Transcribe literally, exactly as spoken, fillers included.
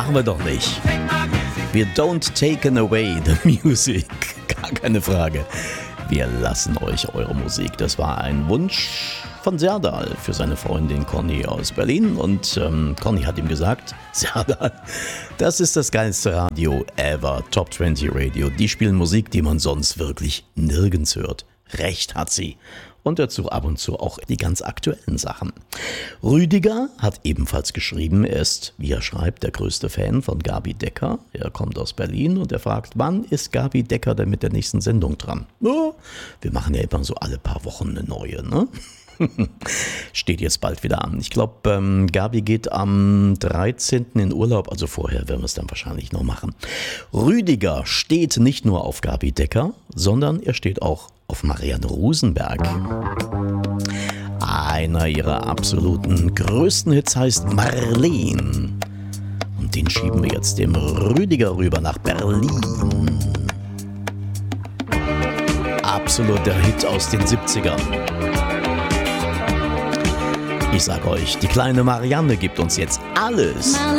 Machen wir doch nicht. Wir don't taken away the music. Gar keine Frage. Wir lassen euch eure Musik. Das war ein Wunsch von Serdal für seine Freundin Conny aus Berlin. Und ähm, Conny hat ihm gesagt, Serdal, das ist das geilste Radio ever. Top zwanzig Radio. Die spielen Musik, die man sonst wirklich nirgends hört. Recht hat sie. Und dazu ab und zu auch die ganz aktuellen Sachen. Rüdiger hat ebenfalls geschrieben, er ist, wie er schreibt, der größte Fan von Gabi Decker. Er kommt aus Berlin und er fragt, wann ist Gabi Decker denn mit der nächsten Sendung dran? Oh, wir machen ja immer so alle paar Wochen eine neue, ne? Steht jetzt bald wieder an. Ich glaube, ähm, Gabi geht am dreizehnten in Urlaub, also vorher werden wir es dann wahrscheinlich noch machen. Rüdiger steht nicht nur auf Gabi Decker, sondern er steht auch auf Marianne Rosenberg. Einer ihrer absoluten größten Hits heißt Marleen. Und den schieben wir jetzt dem Rüdiger rüber nach Berlin. Absoluter Hit aus den siebzigern. Ich sag euch, die kleine Marianne gibt uns jetzt alles.